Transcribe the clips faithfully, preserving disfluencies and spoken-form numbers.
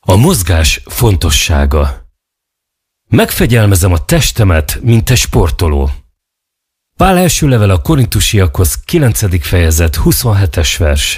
A mozgás fontossága. Megfegyelmezem a testemet, mint egy sportoló. Pál első levele a Korintusiakhoz, kilencedik fejezet, huszonhetes vers.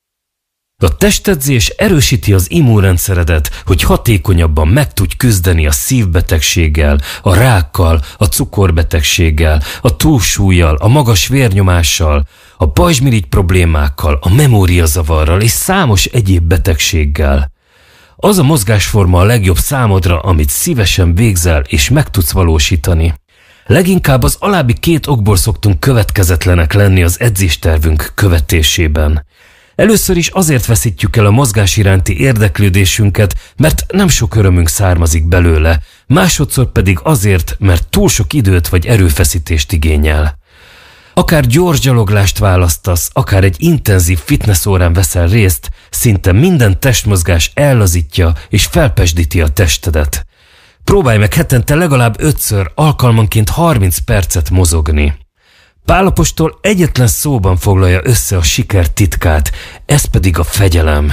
A testedzés erősíti az immunrendszeredet, hogy hatékonyabban meg tudj küzdeni a szívbetegséggel, a rákkal, a cukorbetegséggel, a túlsúllyal, a magas vérnyomással, a pajzsmirigy problémákkal, a memóriazavarral és számos egyéb betegséggel. Az a mozgásforma a legjobb számodra, amit szívesen végzel és meg tudsz valósítani. Leginkább az alábbi két okból szoktunk következetlenek lenni az edzéstervünk követésében. Először is azért veszítjük el a mozgás iránti érdeklődésünket, mert nem sok örömünk származik belőle, másodszor pedig azért, mert túl sok időt vagy erőfeszítést igényel. Akár gyors gyaloglást választasz, akár egy intenzív fitness órán veszel részt, szinte minden testmozgás ellazítja és felpesdíti a testedet. Próbálj meg hetente legalább ötször, alkalmanként harminc percet mozogni. Pál apostol egyetlen szóban foglalja össze a siker titkát, ez pedig a fegyelem.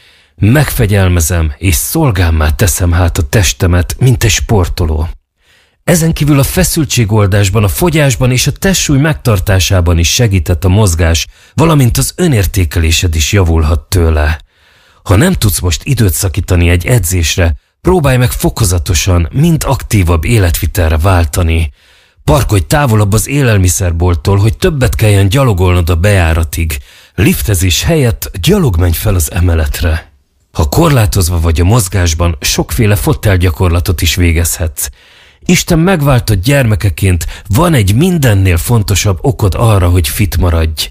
Megfegyelmezem és szolgámmá teszem hát a testemet, mint egy sportoló. Ezen kívül a feszültségoldásban, a fogyásban és a testsúly megtartásában is segített a mozgás, valamint az önértékelésed is javulhat tőle. Ha nem tudsz most időt szakítani egy edzésre, próbálj meg fokozatosan, mind aktívabb életvitelre váltani. Parkolj távolabb az élelmiszerbolttól, hogy többet kelljen gyalogolnod a bejáratig. Liftezés helyett gyalog menj fel az emeletre. Ha korlátozva vagy a mozgásban, sokféle fotelgyakorlatot is végezhetsz. Isten megváltott gyermekeként van egy mindennél fontosabb okod arra, hogy fit maradj.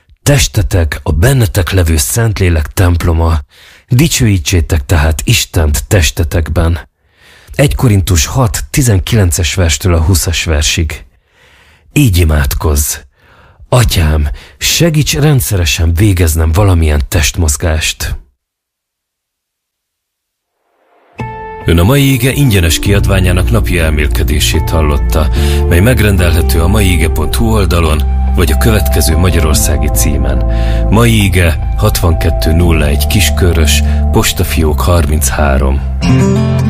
Testetek a bennetek levő Szentlélek temploma. Dicsőítsétek tehát Istent testetekben. egy Korintus hat tizenkilences verstől a huszas versig. Így imádkozz. Atyám, segíts rendszeresen végeznem valamilyen testmozgást. Ön a mai ige ingyenes kiadványának napi elmélkedését hallotta, mely megrendelhető a maiige pont hu oldalon, vagy a következő magyarországi címen. Mai ige hatvankettő nulla egy Kiskörös, postafiók harminchárom.